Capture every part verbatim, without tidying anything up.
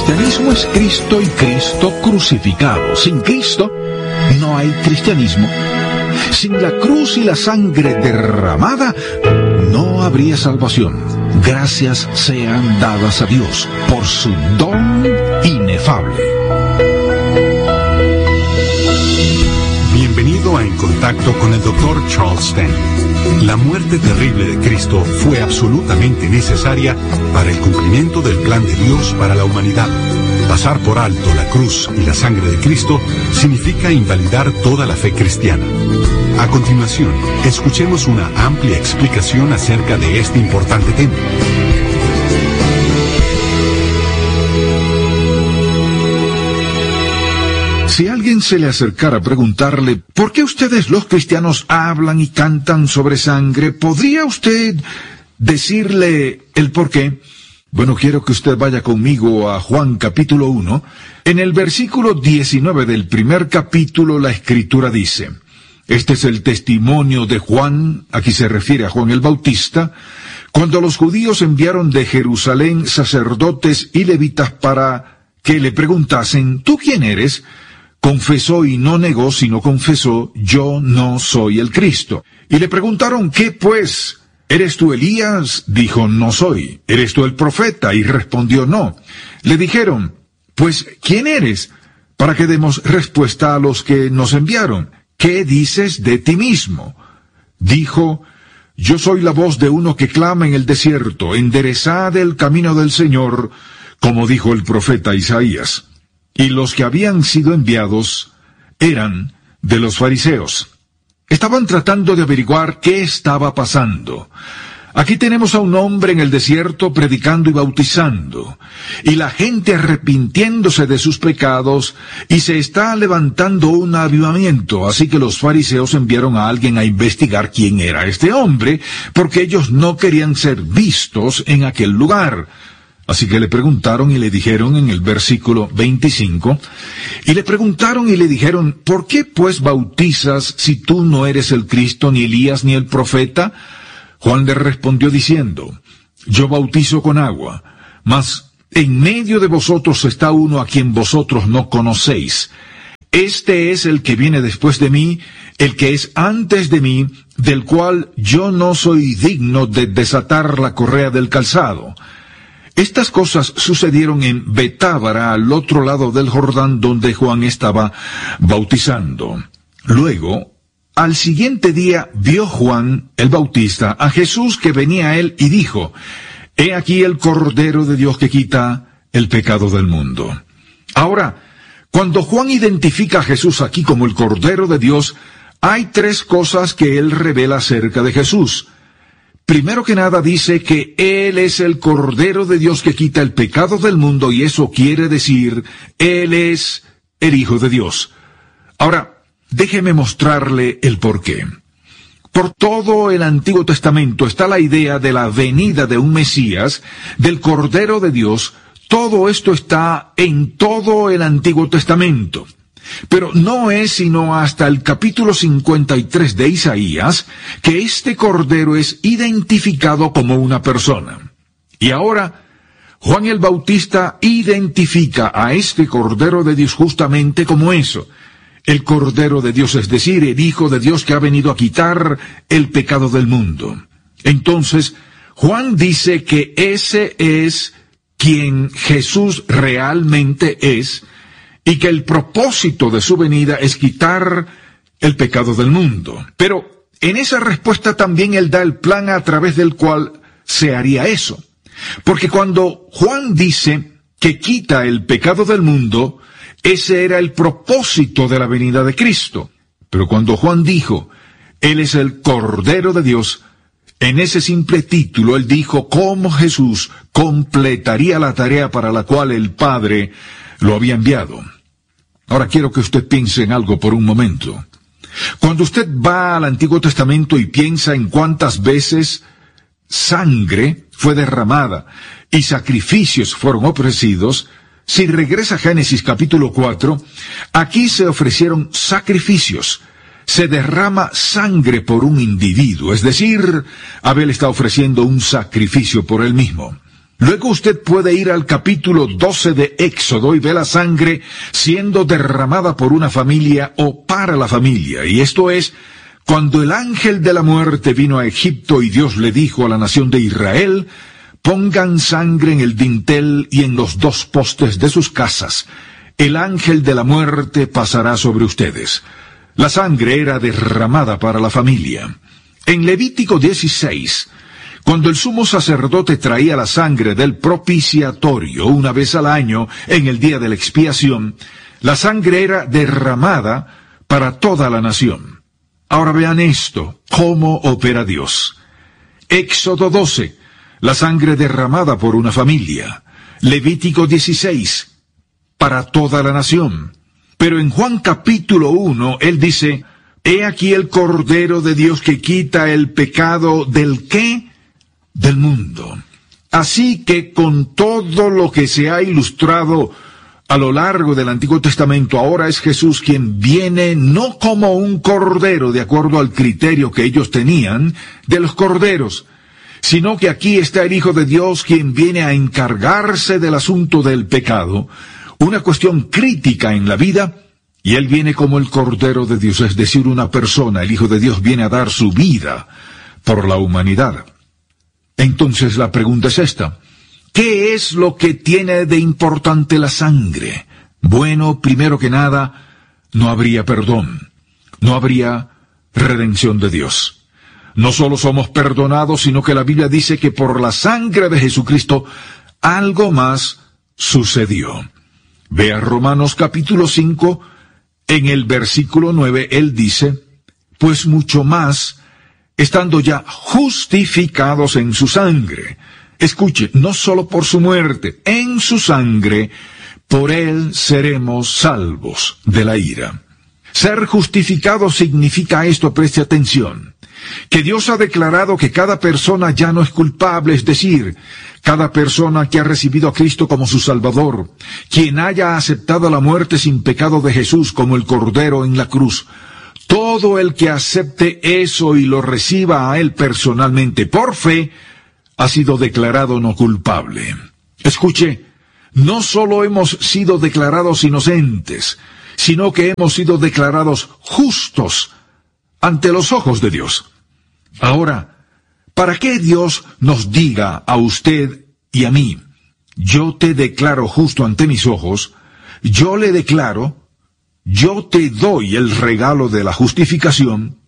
cristianismo es Cristo y Cristo crucificado. Sin Cristo no hay cristianismo. Sin la cruz y la sangre derramada no habría salvación. Gracias sean dadas a Dios por su don inefable. Bienvenido a En Contacto con el doctor Charles Stanley. La muerte terrible de Cristo fue absolutamente necesaria para el cumplimiento del plan de Dios para la humanidad. Pasar por alto la cruz y la sangre de Cristo significa invalidar toda la fe cristiana. A continuación, escuchemos una amplia explicación acerca de este importante tema. Si alguien se le acercara a preguntarle, ¿por qué ustedes los cristianos hablan y cantan sobre sangre? ¿Podría usted decirle el por qué? Bueno, quiero que usted vaya conmigo a Juan capítulo uno. En el versículo diecinueve del primer capítulo la Escritura dice, este es el testimonio de Juan, aquí se refiere a Juan el Bautista, cuando los judíos enviaron de Jerusalén sacerdotes y levitas para que le preguntasen, ¿tú quién eres? Confesó y no negó, sino confesó, yo no soy el Cristo. Y le preguntaron, ¿qué pues? ¿Eres tú Elías? Dijo, no soy. ¿Eres tú el profeta? Y respondió, no. Le dijeron, pues, ¿quién eres? Para que demos respuesta a los que nos enviaron. ¿Qué dices de ti mismo? Dijo, yo soy la voz de uno que clama en el desierto, enderezad el camino del Señor, como dijo el profeta Isaías. Y los que habían sido enviados eran de los fariseos. Estaban tratando de averiguar qué estaba pasando. Aquí tenemos a un hombre en el desierto predicando y bautizando, y la gente arrepintiéndose de sus pecados, y se está levantando un avivamiento. Así que los fariseos enviaron a alguien a investigar quién era este hombre, porque ellos no querían ser vistos en aquel lugar. Así que le preguntaron y le dijeron en el versículo veinticinco, y le preguntaron y le dijeron, ¿por qué pues bautizas si tú no eres el Cristo, ni Elías, ni el profeta? Juan le respondió diciendo, yo bautizo con agua, mas en medio de vosotros está uno a quien vosotros no conocéis. Este es el que viene después de mí, el que es antes de mí, del cual yo no soy digno de desatar la correa del calzado. Estas cosas sucedieron en Betábara, al otro lado del Jordán, donde Juan estaba bautizando. Luego, al siguiente día, vio Juan el Bautista a Jesús que venía a él y dijo, he aquí el Cordero de Dios que quita el pecado del mundo. Ahora, cuando Juan identifica a Jesús aquí como el Cordero de Dios, hay tres cosas que él revela acerca de Jesús. Primero que nada dice que Él es el Cordero de Dios que quita el pecado del mundo, y eso quiere decir, Él es el Hijo de Dios. Ahora, déjeme mostrarle el porqué. Por todo el Antiguo Testamento está la idea de la venida de un Mesías, del Cordero de Dios. Todo esto está en todo el Antiguo Testamento. Pero no es sino hasta el capítulo cincuenta y tres de Isaías que este Cordero es identificado como una persona. Y ahora, Juan el Bautista identifica a este Cordero de Dios justamente como eso. El Cordero de Dios, es decir, el Hijo de Dios que ha venido a quitar el pecado del mundo. Entonces, Juan dice que ese es quien Jesús realmente es, y que el propósito de su venida es quitar el pecado del mundo. Pero en esa respuesta también él da el plan a través del cual se haría eso. Porque cuando Juan dice que quita el pecado del mundo, ese era el propósito de la venida de Cristo. Pero cuando Juan dijo, Él es el Cordero de Dios, en ese simple título él dijo cómo Jesús completaría la tarea para la cual el Padre lo había enviado. Ahora quiero que usted piense en algo por un momento. Cuando usted va al Antiguo Testamento y piensa en cuántas veces sangre fue derramada y sacrificios fueron ofrecidos, si regresa a Génesis capítulo cuatro, aquí se ofrecieron sacrificios. Se derrama sangre por un individuo, es decir, Abel está ofreciendo un sacrificio por él mismo. Luego usted puede ir al capítulo doce de Éxodo y ve la sangre siendo derramada por una familia o para la familia. Y esto es, cuando el ángel de la muerte vino a Egipto y Dios le dijo a la nación de Israel, pongan sangre en el dintel y en los dos postes de sus casas. El ángel de la muerte pasará sobre ustedes. La sangre era derramada para la familia. En Levítico dieciséis, cuando el sumo sacerdote traía la sangre del propiciatorio una vez al año en el día de la expiación, la sangre era derramada para toda la nación. Ahora vean esto, cómo opera Dios. Éxodo doce, la sangre derramada por una familia. Levítico dieciséis, para toda la nación. Pero en Juan capítulo uno, él dice, he aquí el Cordero de Dios que quita el pecado del ¿qué? Del mundo. Así que con todo lo que se ha ilustrado a lo largo del Antiguo Testamento, ahora es Jesús quien viene no como un cordero de acuerdo al criterio que ellos tenían de los corderos, sino que aquí está el Hijo de Dios quien viene a encargarse del asunto del pecado, una cuestión crítica en la vida, y Él viene como el Cordero de Dios, es decir, una persona, el Hijo de Dios viene a dar su vida por la humanidad. Entonces la pregunta es esta, ¿qué es lo que tiene de importante la sangre? Bueno, primero que nada, no habría perdón, no habría redención de Dios. No solo somos perdonados, sino que la Biblia dice que por la sangre de Jesucristo algo más sucedió. Vea Romanos capítulo cinco, en el versículo nueve, él dice, pues mucho más, estando ya justificados en su sangre. Escuche, no solo por su muerte, en su sangre, por él seremos salvos de la ira. Ser justificado significa esto, preste atención, que Dios ha declarado que cada persona ya no es culpable, es decir, cada persona que ha recibido a Cristo como su Salvador, quien haya aceptado la muerte sin pecado de Jesús como el Cordero en la cruz, todo el que acepte eso y lo reciba a él personalmente por fe, ha sido declarado no culpable. Escuche, no solo hemos sido declarados inocentes, sino que hemos sido declarados justos ante los ojos de Dios. Ahora, ¿para qué Dios nos diga a usted y a mí, yo te declaro justo ante mis ojos, yo le declaro, yo te doy el regalo de la justificación,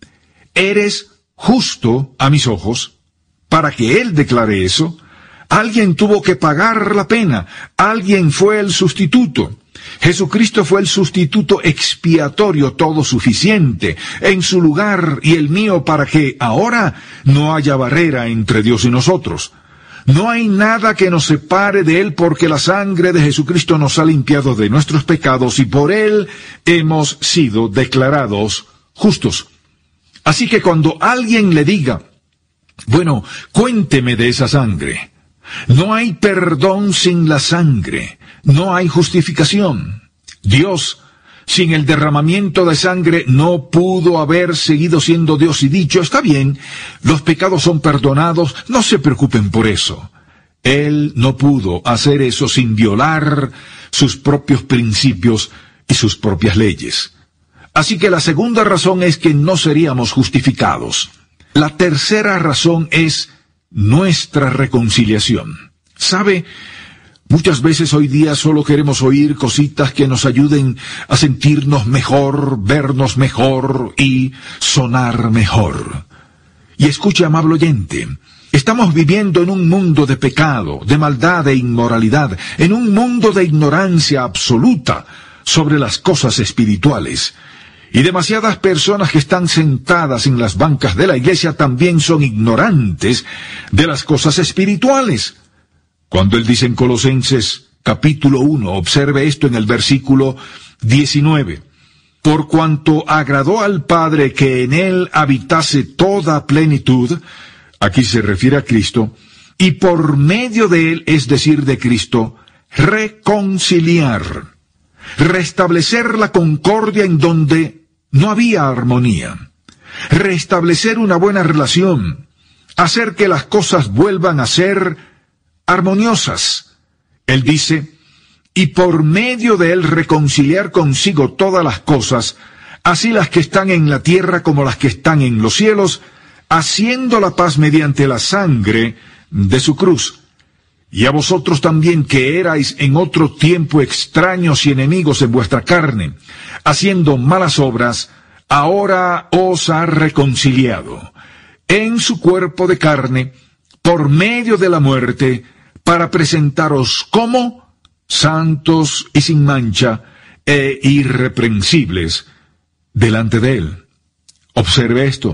eres justo a mis ojos? Para que Él declare eso, alguien tuvo que pagar la pena, alguien fue el sustituto. Jesucristo fue el sustituto expiatorio todo suficiente en su lugar y el mío para que ahora no haya barrera entre Dios y nosotros. No hay nada que nos separe de Él porque la sangre de Jesucristo nos ha limpiado de nuestros pecados y por Él hemos sido declarados justos. Así que cuando alguien le diga, bueno, cuénteme de esa sangre, no hay perdón sin la sangre, no hay justificación. Dios, sin el derramamiento de sangre, no pudo haber seguido siendo Dios y dicho, está bien, los pecados son perdonados, no se preocupen por eso. Él no pudo hacer eso sin violar sus propios principios y sus propias leyes. Así que la segunda razón es que no seríamos justificados. La tercera razón es nuestra reconciliación. ¿Sabe? Muchas veces hoy día solo queremos oír cositas que nos ayuden a sentirnos mejor, vernos mejor y sonar mejor. Y escuche, amable oyente, estamos viviendo en un mundo de pecado, de maldad e inmoralidad, en un mundo de ignorancia absoluta sobre las cosas espirituales. Y demasiadas personas que están sentadas en las bancas de la iglesia también son ignorantes de las cosas espirituales. Cuando él dice en Colosenses capítulo uno, observe esto en el versículo diecinueve. Por cuanto agradó al Padre que en él habitase toda plenitud, aquí se refiere a Cristo, y por medio de él, es decir, de Cristo, reconciliar, restablecer la concordia en donde no había armonía, restablecer una buena relación, hacer que las cosas vuelvan a ser armoniosas. Él dice, y por medio de él reconciliar consigo todas las cosas, así las que están en la tierra como las que están en los cielos, haciendo la paz mediante la sangre de su cruz. Y a vosotros también, que erais en otro tiempo extraños y enemigos en vuestra carne, haciendo malas obras, ahora os ha reconciliado en su cuerpo de carne, por medio de la muerte, para presentaros como santos y sin mancha e irreprensibles delante de él. Observe esto.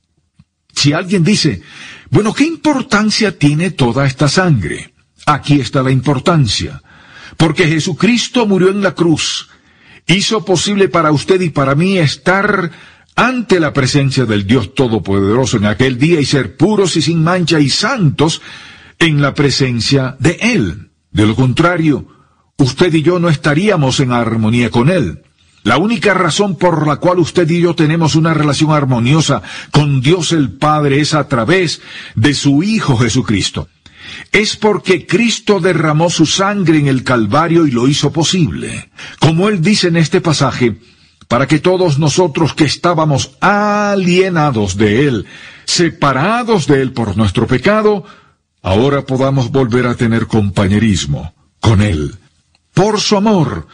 Si alguien dice, bueno, ¿qué importancia tiene toda esta sangre? Aquí está la importancia. Porque Jesucristo murió en la cruz, hizo posible para usted y para mí estar ante la presencia del Dios Todopoderoso en aquel día y ser puros y sin mancha y santos en la presencia de Él. De lo contrario, usted y yo no estaríamos en armonía con Él. La única razón por la cual usted y yo tenemos una relación armoniosa con Dios el Padre es a través de su Hijo Jesucristo. Es porque Cristo derramó su sangre en el Calvario y lo hizo posible. Como Él dice en este pasaje, para que todos nosotros que estábamos alienados de Él, separados de Él por nuestro pecado, ahora podamos volver a tener compañerismo con Él. Por su amor,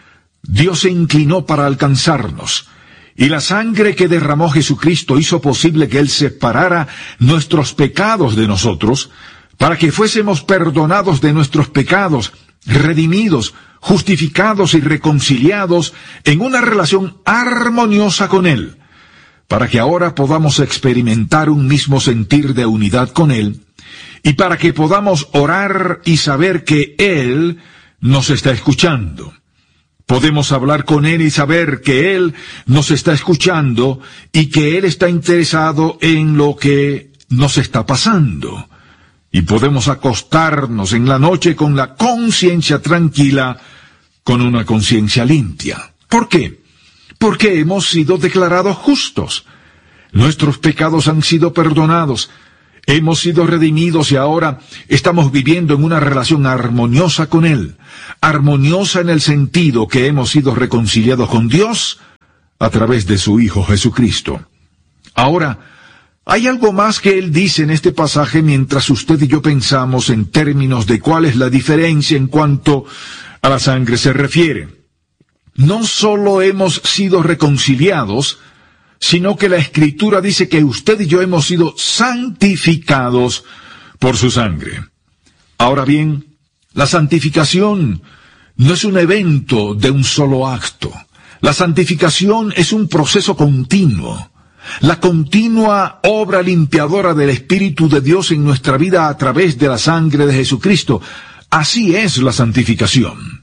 Dios se inclinó para alcanzarnos, y la sangre que derramó Jesucristo hizo posible que Él separara nuestros pecados de nosotros, para que fuésemos perdonados de nuestros pecados, redimidos, justificados y reconciliados en una relación armoniosa con Él, para que ahora podamos experimentar un mismo sentir de unidad con Él, y para que podamos orar y saber que Él nos está escuchando. Podemos hablar con Él y saber que Él nos está escuchando y que Él está interesado en lo que nos está pasando. Y podemos acostarnos en la noche con la conciencia tranquila, con una conciencia limpia. ¿Por qué? Porque hemos sido declarados justos. Nuestros pecados han sido perdonados. Hemos sido redimidos y ahora estamos viviendo en una relación armoniosa con Él. Armoniosa en el sentido que hemos sido reconciliados con Dios a través de su Hijo Jesucristo. Ahora, hay algo más que Él dice en este pasaje mientras usted y yo pensamos en términos de cuál es la diferencia en cuanto a la sangre se refiere. No solo hemos sido reconciliados, sino que la Escritura dice que usted y yo hemos sido santificados por su sangre. Ahora bien, la santificación no es un evento de un solo acto. La santificación es un proceso continuo. La continua obra limpiadora del Espíritu de Dios en nuestra vida a través de la sangre de Jesucristo. Así es la santificación.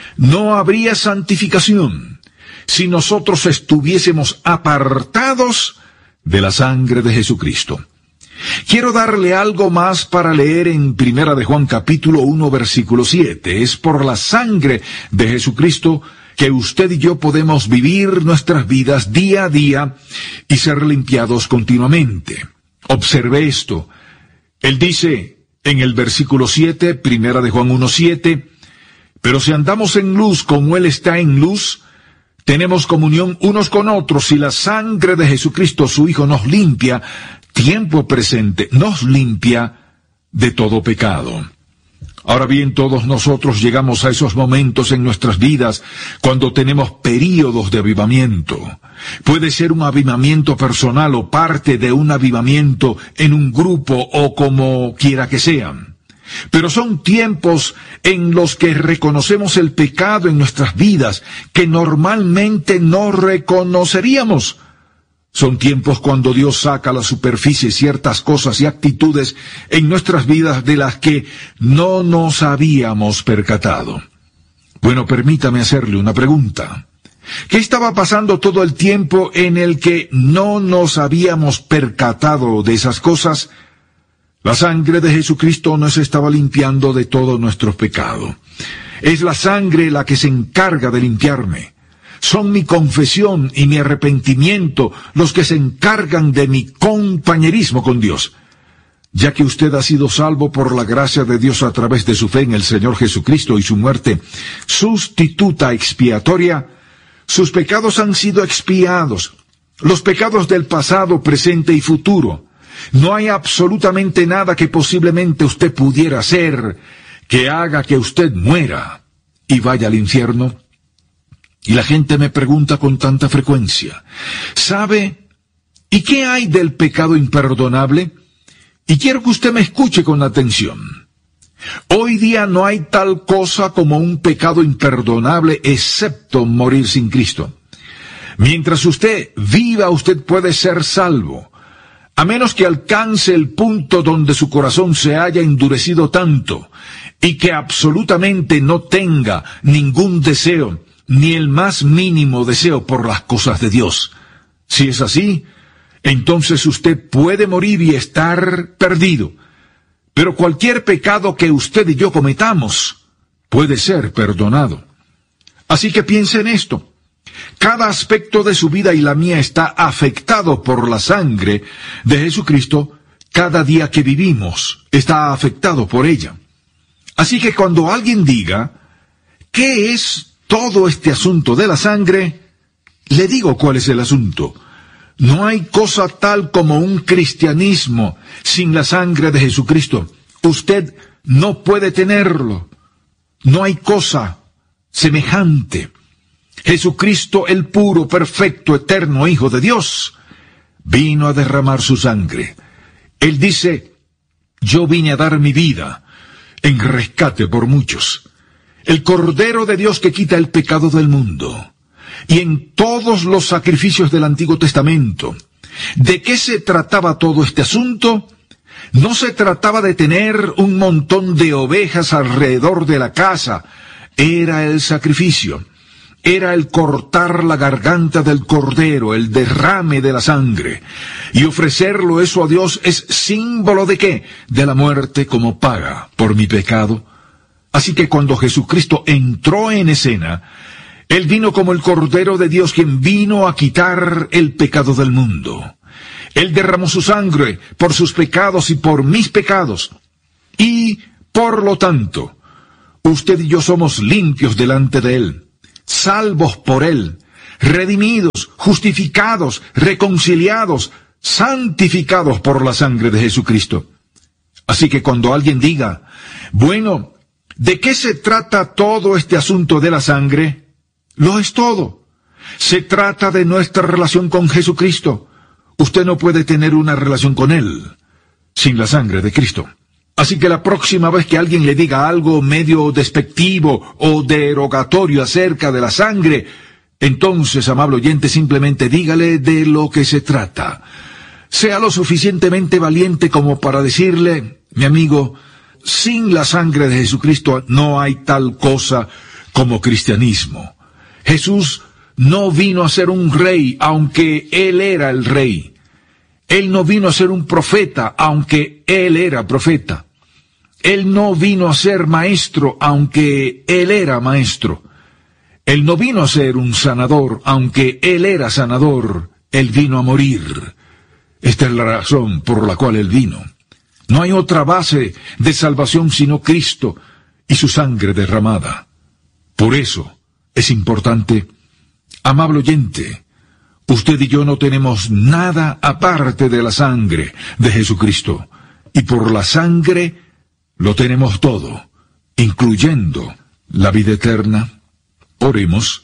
No habría santificación si nosotros estuviésemos apartados de la sangre de Jesucristo. Quiero darle algo más para leer en Primera de Juan capítulo uno versículo siete. Es por la sangre de Jesucristo que usted y yo podemos vivir nuestras vidas día a día y ser limpiados continuamente. Observe esto. Él dice en el versículo siete, Primera de Juan uno siete, pero si andamos en luz como Él está en luz, tenemos comunión unos con otros y la sangre de Jesucristo, su Hijo, nos limpia, tiempo presente, nos limpia de todo pecado. Ahora bien, todos nosotros llegamos a esos momentos en nuestras vidas cuando tenemos períodos de avivamiento. Puede ser un avivamiento personal o parte de un avivamiento en un grupo o como quiera que sean. Pero son tiempos en los que reconocemos el pecado en nuestras vidas que normalmente no reconoceríamos. Son tiempos cuando Dios saca a la superficie ciertas cosas y actitudes en nuestras vidas de las que no nos habíamos percatado. Bueno, permítame hacerle una pregunta. ¿Qué estaba pasando todo el tiempo en el que no nos habíamos percatado de esas cosas? La sangre de Jesucristo nos estaba limpiando de todo nuestro pecado. Es la sangre la que se encarga de limpiarme. Son mi confesión y mi arrepentimiento los que se encargan de mi compañerismo con Dios. ya que usted ha sido salvo por la gracia de Dios a través de su fe en el Señor Jesucristo y su muerte sustituta expiatoria, sus pecados han sido expiados, los pecados del pasado, presente y futuro. No hay absolutamente nada que posiblemente usted pudiera hacer que haga que usted muera y vaya al infierno. Y la gente me pregunta con tanta frecuencia, ¿sabe? ¿Y qué hay del pecado imperdonable? Y quiero que usted me escuche con atención. Hoy día no hay tal cosa como un pecado imperdonable excepto morir sin Cristo. Mientras usted viva, usted puede ser salvo, a menos que alcance el punto donde su corazón se haya endurecido tanto y que absolutamente no tenga ningún deseo, ni el más mínimo deseo por las cosas de Dios. Si es así, entonces usted puede morir y estar perdido. Pero cualquier pecado que usted y yo cometamos puede ser perdonado. Así que piense en esto. Cada aspecto de su vida y la mía está afectado por la sangre de Jesucristo. Cada día que vivimos está afectado por ella. Así que cuando alguien diga, ¿qué es todo este asunto de la sangre? Le digo cuál es el asunto. No hay cosa tal como un cristianismo sin la sangre de Jesucristo. Usted no puede tenerlo. No hay cosa semejante. Jesucristo, el puro, perfecto, eterno Hijo de Dios, vino a derramar su sangre. Él dice, yo vine a dar mi vida en rescate por muchos. El Cordero de Dios que quita el pecado del mundo. Y en todos los sacrificios del Antiguo Testamento, ¿de qué se trataba todo este asunto? No se trataba de tener un montón de ovejas alrededor de la casa. Era el sacrificio. Era el cortar la garganta del cordero, el derrame de la sangre. Y ofrecerlo eso a Dios es símbolo ¿de qué? De la muerte como paga por mi pecado. Así que cuando Jesucristo entró en escena, Él vino como el Cordero de Dios, quien vino a quitar el pecado del mundo. Él derramó su sangre por sus pecados y por mis pecados. Y, por lo tanto, usted y yo somos limpios delante de Él, salvos por Él, redimidos, justificados, reconciliados, santificados por la sangre de Jesucristo. Así que cuando alguien diga, bueno, ¿de qué se trata todo este asunto de la sangre? Lo es todo. Se trata de nuestra relación con Jesucristo. Usted no puede tener una relación con Él sin la sangre de Cristo. Así que la próxima vez que alguien le diga algo medio despectivo o derogatorio acerca de la sangre, entonces, amable oyente, simplemente dígale de lo que se trata. Sea lo suficientemente valiente como para decirle, mi amigo, sin la sangre de Jesucristo no hay tal cosa como cristianismo. Jesús no vino a ser un rey, aunque Él era el rey. Él no vino a ser un profeta, aunque Él era profeta. Él no vino a ser maestro, aunque Él era maestro. Él no vino a ser un sanador, aunque Él era sanador. Él vino a morir. Esta es la razón por la cual Él vino. No hay otra base de salvación sino Cristo y su sangre derramada. Por eso es importante, amable oyente, usted y yo no tenemos nada aparte de la sangre de Jesucristo. Y por la sangre lo tenemos todo, incluyendo la vida eterna. Oremos.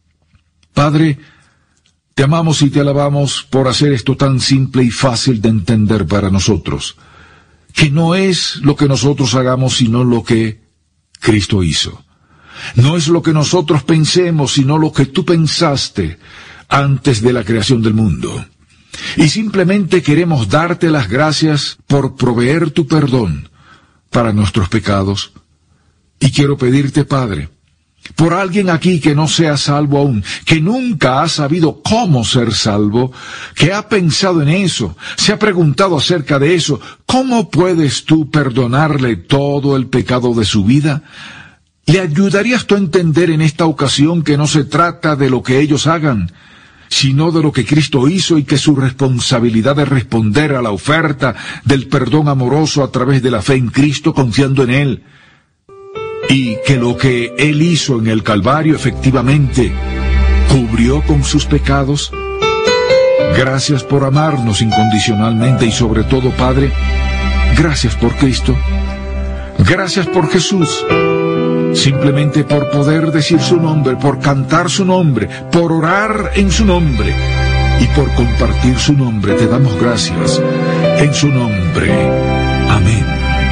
Padre, te amamos y te alabamos por hacer esto tan simple y fácil de entender para nosotros, que no es lo que nosotros hagamos, sino lo que Cristo hizo. No es lo que nosotros pensemos, sino lo que tú pensaste antes de la creación del mundo. Y simplemente queremos darte las gracias por proveer tu perdón para nuestros pecados. Y quiero pedirte, Padre, por alguien aquí que no sea salvo aún, que nunca ha sabido cómo ser salvo, que ha pensado en eso, se ha preguntado acerca de eso, ¿cómo puedes tú perdonarle todo el pecado de su vida? ¿Le ayudarías tú a entender en esta ocasión que no se trata de lo que ellos hagan, sino de lo que Cristo hizo y que su responsabilidad de responder a la oferta del perdón amoroso a través de la fe en Cristo, confiando en Él. Y que lo que Él hizo en el Calvario efectivamente cubrió con sus pecados. Gracias por amarnos incondicionalmente y sobre todo, Padre, gracias por Cristo. Gracias por Jesús. Simplemente por poder decir su nombre, por cantar su nombre, por orar en su nombre y por compartir su nombre, te damos gracias. En su nombre. Amén.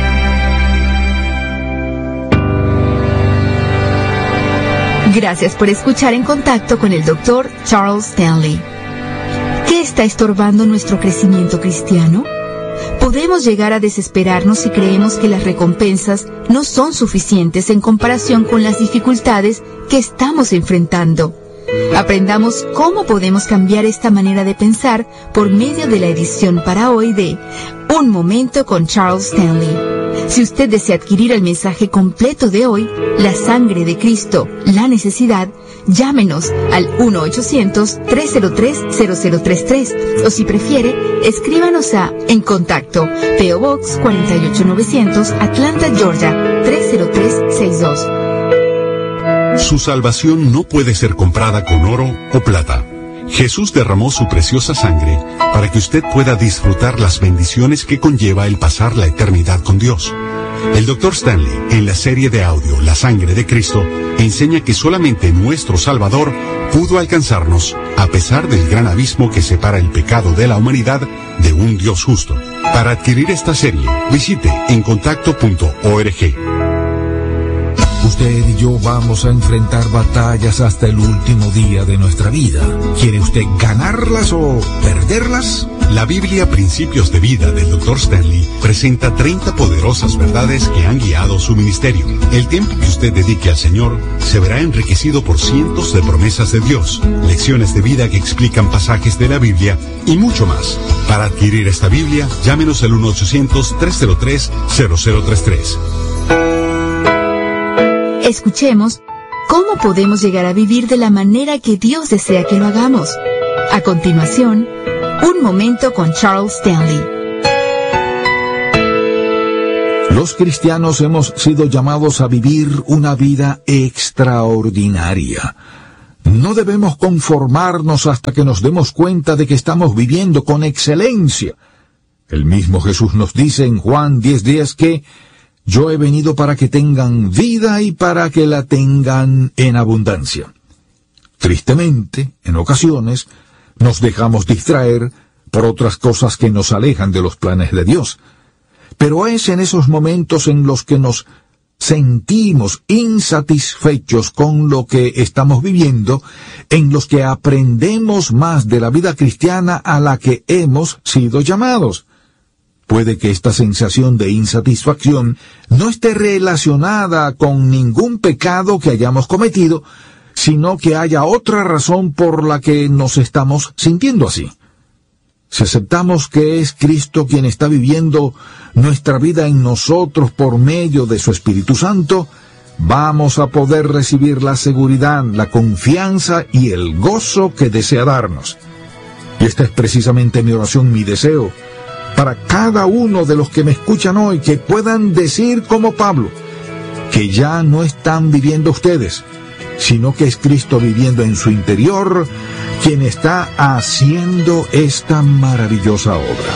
Gracias por escuchar En Contacto con el doctor Charles Stanley. ¿Qué está estorbando nuestro crecimiento cristiano? Podemos llegar a desesperarnos si creemos que las recompensas no son suficientes en comparación con las dificultades que estamos enfrentando. Aprendamos cómo podemos cambiar esta manera de pensar por medio de la edición para hoy de Un Momento con Charles Stanley. Si usted desea adquirir el mensaje completo de hoy, La Sangre de Cristo, la necesidad, llámenos al uno ochocientos, tres cero tres, cero cero tres tres o si prefiere, escríbanos a En Contacto, P O Box cuarenta y ocho novecientos, Atlanta, Georgia, tres cero tres seis dos. Su salvación no puede ser comprada con oro o plata. Jesús derramó su preciosa sangre para que usted pueda disfrutar las bendiciones que conlleva el pasar la eternidad con Dios. El doctor Stanley, en la serie de audio La Sangre de Cristo, enseña que solamente nuestro Salvador pudo alcanzarnos, a pesar del gran abismo que separa el pecado de la humanidad de un Dios justo. Para adquirir esta serie, visite en contacto punto org. Usted y yo vamos a enfrentar batallas hasta el último día de nuestra vida. ¿Quiere usted ganarlas o perderlas? La Biblia Principios de Vida del doctor Stanley presenta treinta poderosas verdades que han guiado su ministerio. El tiempo que usted dedique al Señor se verá enriquecido por cientos de promesas de Dios, lecciones de vida que explican pasajes de la Biblia y mucho más. Para adquirir esta Biblia, llámenos al uno ochocientos, tres cero tres, cero cero tres tres. Escuchemos cómo podemos llegar a vivir de la manera que Dios desea que lo hagamos. A continuación, Un Momento con Charles Stanley. Los cristianos hemos sido llamados a vivir una vida extraordinaria. No debemos conformarnos hasta que nos demos cuenta de que estamos viviendo con excelencia. El mismo Jesús nos dice en Juan diez diez que yo he venido para que tengan vida y para que la tengan en abundancia. Tristemente, en ocasiones, nos dejamos distraer por otras cosas que nos alejan de los planes de Dios. Pero es en esos momentos en los que nos sentimos insatisfechos con lo que estamos viviendo, en los que aprendemos más de la vida cristiana a la que hemos sido llamados. Puede que esta sensación de insatisfacción no esté relacionada con ningún pecado que hayamos cometido, sino que haya otra razón por la que nos estamos sintiendo así. Si aceptamos que es Cristo quien está viviendo nuestra vida en nosotros por medio de su Espíritu Santo, vamos a poder recibir la seguridad, la confianza y el gozo que desea darnos. Y esta es precisamente mi oración, mi deseo, para cada uno de los que me escuchan hoy, que puedan decir como Pablo, que ya no están viviendo ustedes, sino que es Cristo viviendo en su interior, quien está haciendo esta maravillosa obra.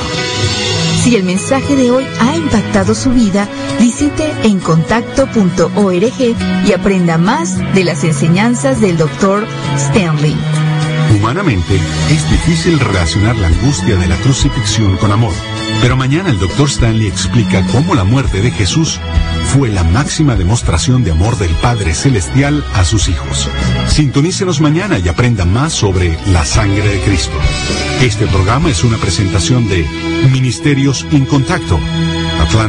Si el mensaje de hoy ha impactado su vida, visite en contacto punto org y aprenda más de las enseñanzas del doctor Stanley. Humanamente, es difícil relacionar la angustia de la crucifixión con amor. Pero mañana el doctor Stanley explica cómo la muerte de Jesús fue la máxima demostración de amor del Padre Celestial a sus hijos. Sintonícenos mañana y aprenda más sobre la sangre de Cristo. Este programa es una presentación de Ministerios en Contacto, Atlanta.